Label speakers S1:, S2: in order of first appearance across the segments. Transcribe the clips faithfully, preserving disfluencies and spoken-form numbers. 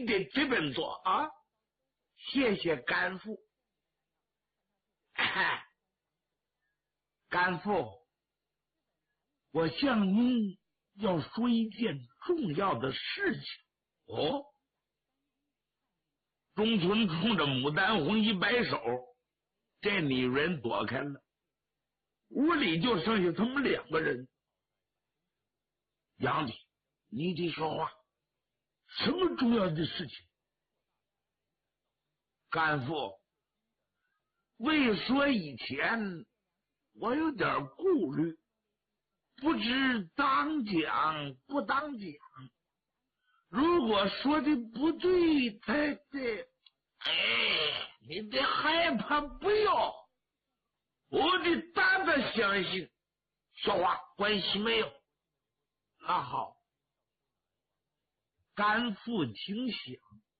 S1: 得这边做啊！谢谢甘父。哎，甘父，我向您要说一件重要的事情。哦，中村冲着牡丹红一摆手，这女人躲开了，屋里就剩下他们两个人。杨丽，你得说话，什么重要的事情？甘父，未说以前，我有点顾虑，不知当讲不当讲。如果说的不对，才得，哎，你得害怕，不要，我得大大相信。说话关系没有。那好，甘父请想，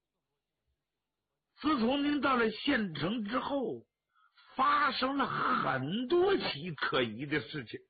S1: 自从您到了县城之后，发生了很多起可疑的事情。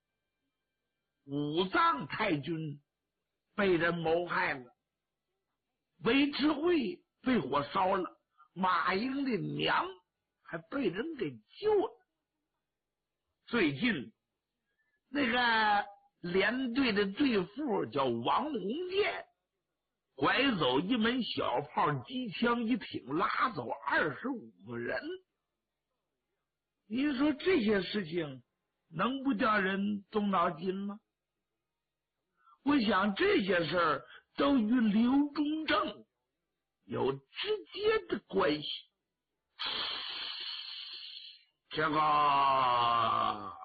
S1: 武藏太君被人谋害了，韦知会被火烧了，马英的娘还被人给救了。最近那个连队的队副叫王洪建，拐走一门小炮机枪一挺，拉走二十五个人。您说这些事情能不叫人动脑筋吗？我想这些事儿都与刘忠正有直接的关系。这个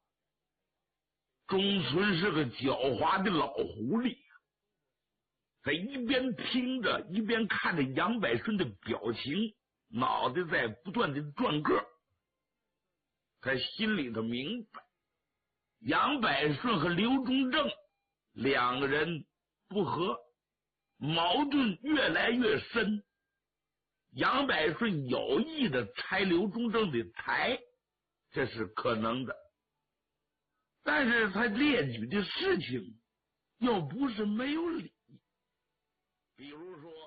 S1: 中村是个狡猾的老狐狸，他一边听着一边看着杨百顺的表情，脑袋在不断的转个。他心里头明白，杨百顺和刘忠正两个人不和，矛盾越来越深。杨百顺有意的拆刘忠正的台，这是可能的，但是他列举的事情又不是没有理。比如说